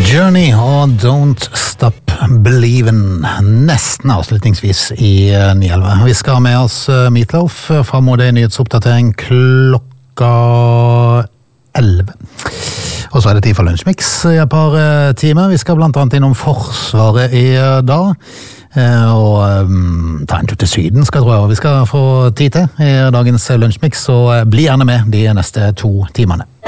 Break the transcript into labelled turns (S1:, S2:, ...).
S1: Journey og Don't Stop Believin', nesten avslutningsvis i 9-11. Vi skal ha med oss Meatloaf fra mot en nyhetsoppdatering klokka 11. Og så er det tid for lunsjmix i et par timer. Vi skal blant annet innom Forsvaret i dag. Og ta en tur til Syden skal jeg tro vi skal få tid til i dagens lunsjmix, så bli gjerne med de neste 2 timene.